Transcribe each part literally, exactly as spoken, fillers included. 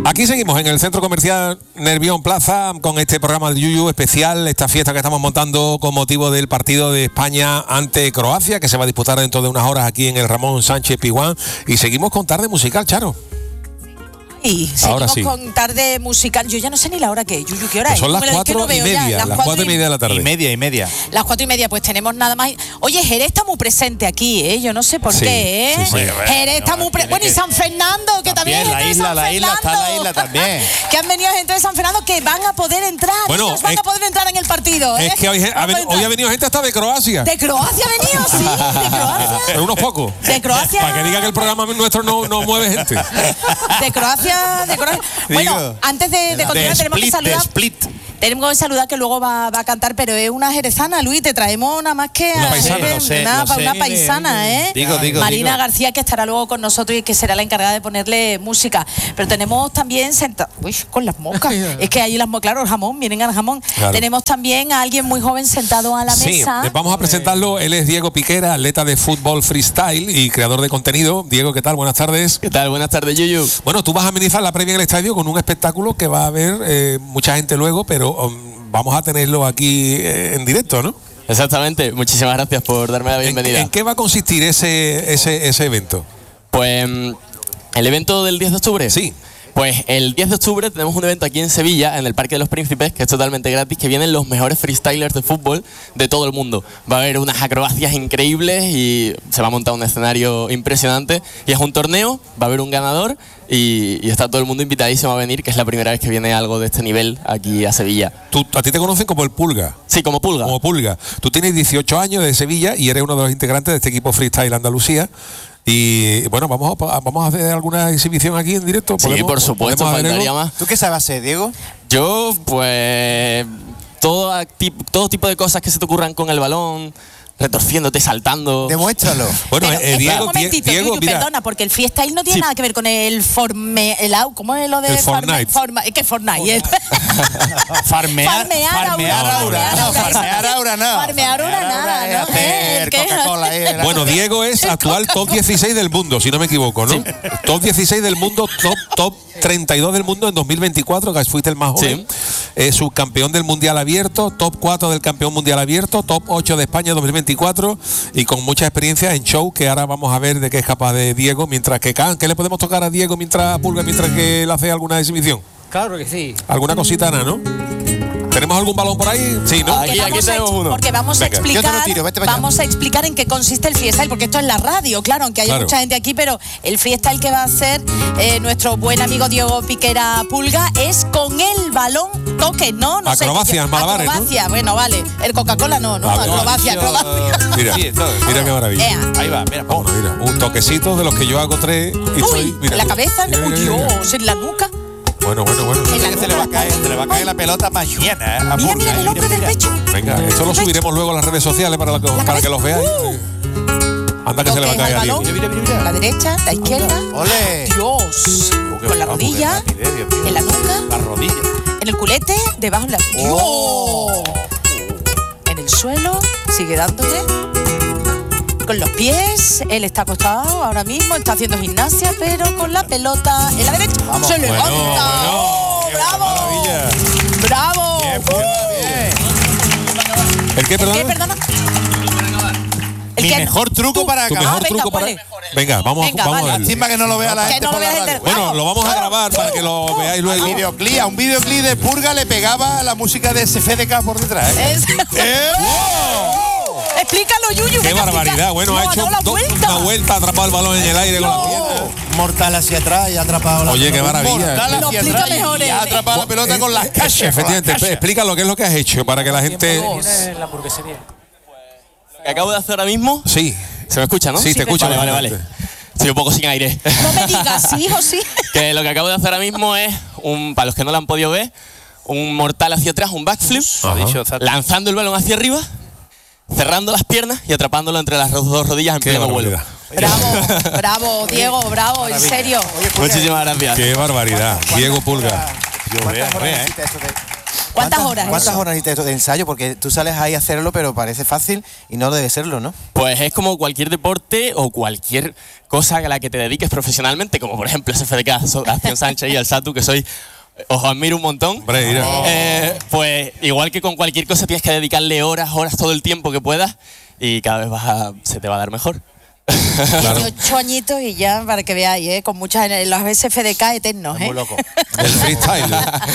Aquí seguimos en el Centro Comercial Nervión Plaza con este programa de Yuyu especial, esta fiesta que estamos montando con motivo del partido de España ante Croacia, que se va a disputar dentro de unas horas aquí en el Ramón Sánchez Pizjuán. Y seguimos con tarde musical, Charo. Y seguimos sí. con tarde musical. Yo ya no sé ni la hora que es. Yuyu, ¿qué hora pues es? son las cuatro no y media. Ya, las, las cuatro y media de la tarde. Y media y media. Las cuatro y media, pues tenemos nada más. Oye, Jerez está muy presente aquí, ¿eh? Yo no sé por sí, qué, ¿eh? Sí, sí. Jerez está muy presente. Bueno, y San Fernando, que también, también es gente la isla, de San Fernando. La isla, está la isla también. Que han venido gente de San Fernando que van a poder entrar. Bueno, ellos van es, a poder entrar en el partido, ¿eh? Es que hoy ha, venido, hoy ha venido gente hasta de Croacia. ¿De Croacia ha venido? Sí, de Croacia. Pero unos pocos. De Croacia. Para que diga que el programa nuestro no, no mueve gente. De Croacia, de Croacia. Bueno, Digo, antes de, de continuar de tenemos split, que saludar. Split. Tenemos que saludar que luego va, va a cantar, pero es una jerezana, Luis. Te traemos nada más que una paisana, no sé, una, no sé. una paisana, ¿eh? Digo, digo, Marina digo. García, que estará luego con nosotros y que será la encargada de ponerle música. Pero tenemos también sentado. Uy, con las moscas. Es que ahí las moscas, claro, el jamón, miren al jamón. Claro. Tenemos también a alguien muy joven sentado a la sí, mesa. Sí, vamos a presentarlo. Él es Diego Piquera, atleta de fútbol freestyle y creador de contenido. Diego, ¿qué tal? Buenas tardes. ¿Qué tal? Buenas tardes, Yuyu. Bueno, tú vas a amenizar la previa en el estadio con un espectáculo que va a haber eh, mucha gente luego, pero um, vamos a tenerlo aquí eh, en directo, ¿no? Exactamente. Muchísimas gracias por darme la bienvenida. ¿En, en qué va a consistir ese, ese, ese evento? Pues el evento del diez de octubre. Sí. Pues el diez de octubre tenemos un evento aquí en Sevilla, en el Parque de los Príncipes, que es totalmente gratis, que vienen los mejores freestylers de fútbol de todo el mundo. Va a haber unas acrobacias increíbles y se va a montar un escenario impresionante. Y es un torneo, va a haber un ganador y, y está todo el mundo invitadísimo a venir, que es la primera vez que viene algo de este nivel aquí a Sevilla. ¿Tú, a ti te conocen como el Pulga? Sí, como Pulga. Como Pulga. Tú tienes dieciocho años de Sevilla y eres uno de los integrantes de este equipo Freestyle Andalucía. Y bueno, vamos a, vamos a hacer alguna exhibición aquí en directo. Sí, por supuesto, faltaría más. ¿Tú qué sabes hacer, Diego? Yo, pues, todo, todo tipo de cosas que se te ocurran con el balón, retorciéndote, saltando. Demuéstralo. Bueno, Pero, eh, Diego, un momentito, Diego, Yuyu, mira. perdona, porque el freestyle no tiene Sí. nada que ver con el forme, el ¿cómo es lo de El Fortnite. Forma, es que Fortnite. Farmear, farmear farmear aura, aura, no, farmear aura no. Farmear aura nada, ¿no? Hacer Coca-Cola ahí. Bueno, Diego es actual top dieciséis del mundo, si no me equivoco, ¿no? Sí. Top dieciséis del mundo, top, top treinta y dos del mundo en dos mil veinticuatro, que fuiste el más joven. Sí. Eh, subcampeón del Mundial Abierto, top cuatro del Campeón Mundial Abierto, top ocho de España dos mil veinticuatro y con mucha experiencia en show, que ahora vamos a ver de qué es capaz de Diego, mientras que can, ¿qué le podemos tocar a Diego mientras Pulga, mientras que él hace alguna exhibición? Claro que sí. ¿Alguna cosita, Ana, no? ¿Tenemos algún balón por ahí? Sí, ¿no? Aquí, aquí tenemos uno. Porque vamos a Venga. explicar, Yo te lo tiro, vete para allá. vamos a explicar en qué consiste el freestyle, porque esto es la radio, claro, aunque haya Claro. mucha gente aquí, pero el freestyle que va a hacer eh, nuestro buen amigo Diego Piquera Pulga es con el balón toque, ¿no? no Acrobacias, sé, malabares, ¿no? Acrobacia, bueno, vale. El Coca-Cola no, no, A ver. acrobacia, acrobacia. Mira, Sí, todo. mira qué maravilla. Ea. Ahí va, mira. Bueno, mira, un toquecito de los que yo hago tres y Uy, estoy, mira, en la cabeza, mira, uy, mira, mira. Dios, en la nuca. Bueno, bueno, bueno. En la Que se le va a caer, se le va a caer la pelota mañana, ¿eh? A Mira, Pulga, mira, el hombro del pecho. Venga, esto lo subiremos luego a las redes sociales para, que, para que los veáis. Anda que se le va a Toque caer a al Diego. balón. Mira, mira, mira. La derecha, la izquierda. ¡Ole! Dios. qué Con la guapo, rodilla, qué rapidez, Dios mío. en la nuca, La rodilla. en el culete, debajo de la... Oh. ¡Dios! En el suelo, sigue dándole. Con los pies, él está acostado ahora mismo, está haciendo gimnasia, pero con la pelota en la derecha. Vamos. ¡Se Bueno, levanta! bueno. ¡Oh, Qué bravo! maravilla. ¡Bravo! Bien, Pulga, bien. ¿El qué, ¿El perdón? qué, perdona? El Mi que- mejor truco tú- para Tu acabar. mejor venga, truco para... ponle. Venga, vamos, Venga, a, vamos vale. a verlo. Lástima que no lo vea la Que gente no lo por la vea la radio. gente. Bueno, lo vamos a grabar para que lo veáis Al luego. videoclip, a un videoclip de Purga le pegaba la música de S F D K por detrás. ¿eh? Es- ¡Eh! Explícalo, Yuyu. Qué venga, barbaridad. explica. Bueno, No, ha ha hecho dado la do- vuelta. una vuelta, ha atrapado el balón en el aire con la pierna. Mortal hacia atrás y ha atrapado la Oye, qué maravilla. Mortal Lo hacia explica atrás y- mejor y él. ha atrapado la pelota con las cachas. Efectivamente, con las explica lo que es lo que has hecho para que la gente... Tiene la hamburguesería. Lo que acabo de hacer ahora mismo, Sí, se me escucha, ¿no? sí, te escucho. Vale, vale, vale. Estoy un poco sin aire. No me digas sí o sí. Que lo que acabo de hacer ahora mismo es, un, para los que no lo han podido ver, un mortal hacia atrás, un backflip, Ha dicho exacto. lanzando el balón hacia arriba, cerrando las piernas y atrapándolo entre las dos rodillas en Qué pleno vuelo. barbaridad. Bravo, bravo, Diego, bravo, en serio. Muchísimas gracias. Qué barbaridad. Diego Pulga. Yo vea, vea, ¿eh? ¿Cuántas horas? ¿Cuántas eso? horas necesitas de ensayo? Porque tú sales ahí a hacerlo, pero parece fácil y no debe serlo, ¿no? Pues es como cualquier deporte o cualquier cosa a la que te dediques profesionalmente, como por ejemplo S F D K, Acción Sánchez y el Satu, que soy... Os admiro un montón. Hombre, mira. Eh, pues igual que con cualquier cosa tienes que dedicarle horas, horas, todo el tiempo que puedas y cada vez vas a, se te va a dar mejor. Claro. Ocho añitos y ya, para que veáis, ¿eh? Con muchas... Los S F D K eternos, ¿eh? Muy loco. El freestyle.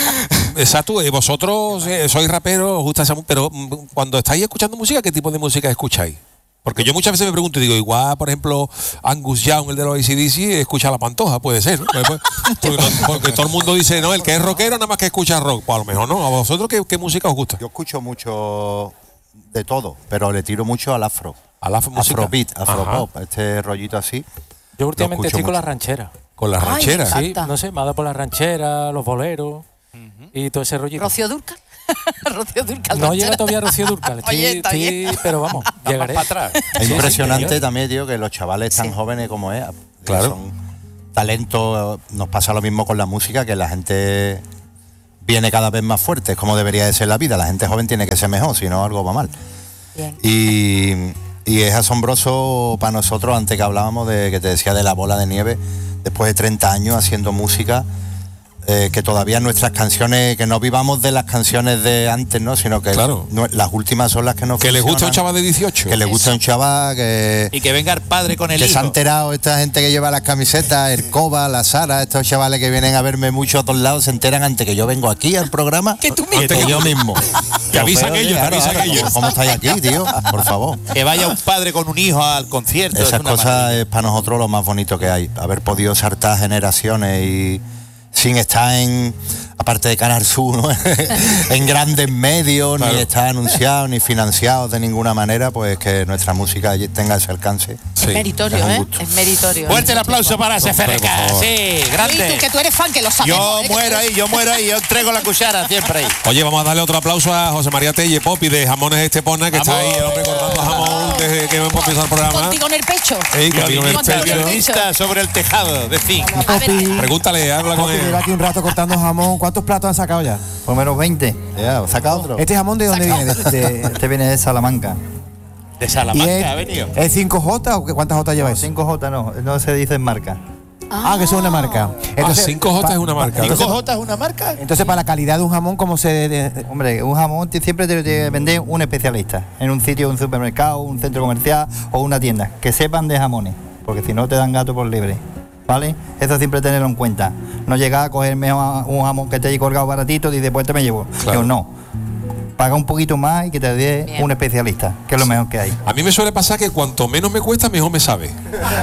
Exacto, y vosotros eh, sois raperos, os gusta esa mu- pero mm, cuando estáis escuchando música, ¿qué tipo de música escucháis? Porque yo muchas veces me pregunto y digo, igual, por ejemplo, Angus Young, el de los A C D C, escucha La Pantoja, puede ser, ¿no? Porque, no- porque todo el mundo dice, no, el que es rockero nada más que escucha rock. Pues a lo mejor no. ¿A vosotros qué, qué música os gusta? Yo escucho mucho de todo, pero le tiro mucho al afro. A la f- música. Afrobeat, Ajá. afropop, este rollito así. Yo últimamente escucho estoy con mucho. la ranchera. Con las Ay, me rancheras. encanta. Sí, no sé, me ha dado por la ranchera, los boleros y todo ese rollito. ¿Rocío Dúrcal? Rocío Dúrcal. No ranchera. llega todavía Rocío Dúrcal. Estoy, Oye, está estoy- bien. pero vamos, llegaré. Es Sí, impresionante sí, también, tío, que los chavales tan Sí. jóvenes como es, Claro. son talentos. Nos pasa lo mismo con la música, que la gente viene cada vez más fuerte, es como debería de ser la vida. La gente joven tiene que ser mejor, si no algo va mal. Bien. Y, y es asombroso para nosotros, antes que hablábamos de que te decía de la bola de nieve, después de treinta años haciendo música, eh, que todavía nuestras canciones, que no vivamos de las canciones de antes, ¿no? Sino que Claro. no- las últimas son las que nos Que le gusta un funcionan, chaval de dieciocho. que le gusta un chaval, que, Y que venga el padre con el que se ha hijo. enterado esta gente que lleva las camisetas, el Coba, la Sara, estos chavales que vienen a verme mucho a todos lados, se enteran antes que yo vengo aquí al programa, Que tú mismo. que yo mismo. Te avisan Pero, ellos, te claro, avisan ahora, ellos. ¿Cómo, cómo estáis aquí, tío? Por favor. Que vaya un padre con un hijo al concierto. Esas es una cosas maravilla. es para nosotros lo más bonito que hay. Haber podido saltar generaciones y sin estar en, aparte de Canal Sur, ¿no? en grandes medios, Claro. ni estar anunciados, ni financiados de ninguna manera, pues que nuestra música tenga ese alcance. Sí. Es meritorio, Es un ¿eh? gusto. Es meritorio. Fuerte el aplauso para S F D K. por favor. Sí, Luis, tú grande. que tú eres fan, que lo sabemos. Yo ¿eh? Que muero tú- ahí, yo muero ahí, yo entrego la cuchara siempre ahí. Oye, vamos a darle otro aplauso a José María Telle Popi de Jamones Estepona, que está Vamos. ahí, el hombre cortando jamón desde que hemos empezado el programa. Contigo en el pecho. Ey, contigo en el Contigo en el pecho. pecho. Violinista sobre el tejado de zinc. A ver, Pregúntale, habla con Popi lleva él. aquí un rato cortando jamón. ¿Cuántos platos han sacado ya? Por lo menos veinte. Ya, saca otro. ¿Este jamón de dónde viene? Este, este viene de Salamanca. De ¿Y Salamanca ha venido. es, es cinco J o qué- cuántas J lleva eso? cinco J no, no se dice marca. Ah, que eso es una marca. Ah, cinco J pa- es una marca. Entonces, ¿cinco J es una marca? entonces, para la calidad de un jamón, ¿cómo se...? de- de- Hombre, un jamón te- siempre te lo tiene que vender un especialista. En un sitio, un supermercado, un centro comercial o una tienda. Que sepan de jamones. Porque si no te dan gato por libre. ¿Vale? Eso siempre tenerlo en cuenta. No llegar a cogerme un jamón que te haya colgado baratito y después te me llevo. Claro. Yo no. Paga un poquito más y que te dé Bien. un especialista, que es lo mejor que hay. A mí me suele pasar que cuanto menos me cuesta, mejor me sabe.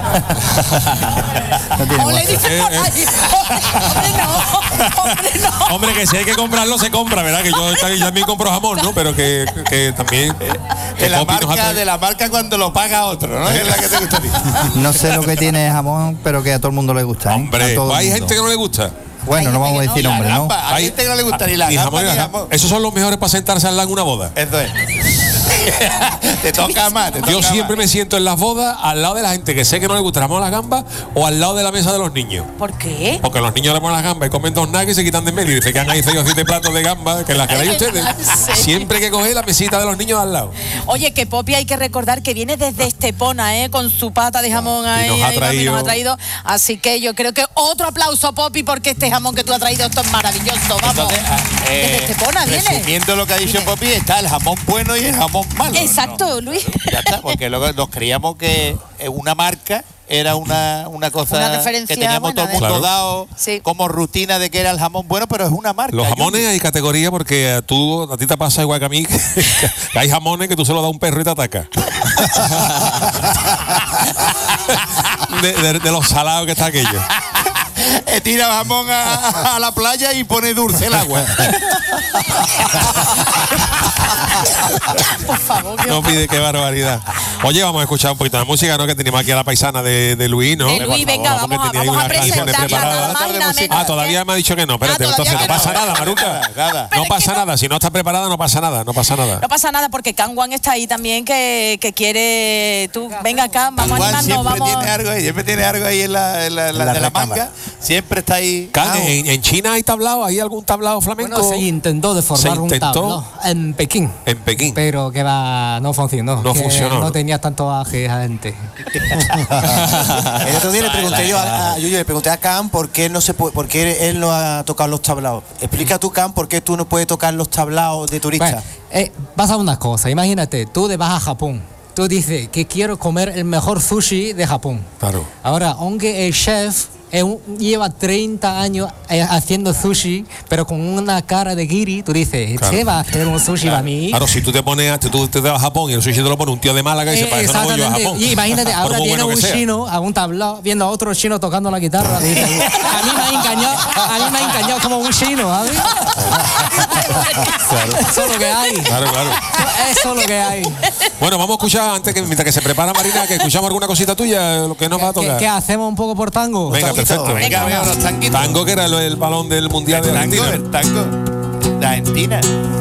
No tiene Ole, más. dice por ahí. Hombre, no. Hombre, no. Hombre, que si hay que comprarlo, se compra, ¿verdad? Que yo ta- yo también compro jamón, ¿no? Pero que, que también... que De la, Popi nos ha marca, traído- de la marca cuando lo paga otro, ¿no? Es la que te gusta a ti. No sé lo que tiene el jamón, pero que a todo el mundo le gusta. ¿eh? Hombre, A todo el hay mundo. gente que no le gusta. Bueno, no Hay vamos a gente que decir no. nombre, La ¿no? gamba, hay gente que no le gusta ni la y gamba jamón y ni la- jamón. Esos son los mejores para sentarse al lado en una boda. Eso es. Te toca más, te toca Yo siempre más. me siento en las bodas al lado de la gente que sé que no le gusta el jamón a las gambas o al lado de la mesa de los niños. ¿Por qué? Porque los niños le ponen las gambas y comen dos nuggets y se quitan de en medio y se quedan ahí seis o siete platos de gambas, que las queréis ustedes. Sí. Siempre que coge la mesita de los niños al lado. Oye, que Popi hay que recordar que viene desde Estepona, ¿eh? Con su pata de jamón ahí, nos ha ahí, papi, traído- nos ha traído. Así que yo creo que otro aplauso, Popi, porque este jamón que tú has traído, esto es maravilloso. Vamos. Entonces, ah, desde eh, Estepona viene. resumiendo lo que ha dicho Popi, está el jamón bueno y el jamón malo. ¿no? Exacto, Luis. Ya está, porque luego nos creíamos que una marca era una, una cosa Una referencia que teníamos todo el buena, mundo ¿eh? dado Sí. como rutina de que era el jamón bueno, pero es una marca. Los Yo- jamones hay categoría porque a tú, a ti te pasa igual que a mí, que, que hay jamones que tú se los das a un perro y te ataca. De, de- de los salados que está aquello. Eh, tira jamón a, a la playa y pone dulce el agua. Por favor. No pide, qué barbaridad. Oye, vamos a escuchar un poquito de música, ¿no? Que tenemos aquí a la paisana de, de Luis, ¿no? De Luis, venga, vamos, a, vamos a presentar nada más y nada menos. Ah, todavía me ha dicho que no. Espérate, Ah, entonces no todavía pasa que no. nada, Maruca. Nada. No pasa nada. Si no estás preparada, no pasa nada. No pasa nada. No pasa nada porque Kangwan está ahí también que, que quiere. Tú, venga, Kang, vamos a Juan animarnos, siempre vamos. tiene algo ahí, siempre tiene algo ahí en la, en la, en la- la de la recámara. manga. Siempre está ahí. Can, Ah, ¿en, en China hay tablao? ¿Hay algún tablao flamenco? Bueno, se intentó de formar ¿Se un intentó? tablao en Pekín. En Pekín. Pero que va, no funcionó. No que funcionó, No ¿no? tenía tanto aje gente. El otro día le pregunté yo a, a Yuyu, le pregunté a Cam por qué no se puede, por qué él no ha tocado los tablaos. Explica tú, Cam, por qué tú no puedes tocar los tablaos de turista. Bueno, eh, pasa una cosa. Imagínate, tú te vas a Japón. Tú dices que quiero comer el mejor sushi de Japón. Claro. Ahora, aunque el chef es un- lleva treinta años eh, haciendo sushi, pero con una cara de guiri, tú dices, Claro. ¿qué va a hacer un sushi para mí? Claro, si tú te pones, a- tú te vas a Japón y el sushi te lo pone un tío de Málaga y dice, Eh, para eso no voy yo a exactamente. Japón. Y imagínate, Por ahora muy viene bueno un que sea. chino a un tablao viendo a otro chino tocando la guitarra. Dice, a mí me ha engañado, a mí me ha engañado como un chino, ¿sabes? Eso es lo que hay. Claro, claro. Eso es lo que hay. Bueno, vamos a escuchar, antes que mientras que se prepara Marina, que escuchamos alguna cosita tuya, lo que nos va a ¿Qué, tocar. qué hacemos un poco por tango? Venga, perfecto. Venga, venga, los tanquitos. Tango, que era el, el balón del Mundial de Tango, Argentina. el tango. De Argentina.